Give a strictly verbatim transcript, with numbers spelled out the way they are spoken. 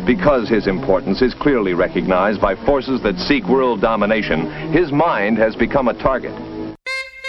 Because his importance is clearly recognized by forces that seek world domination, his mind has become a target.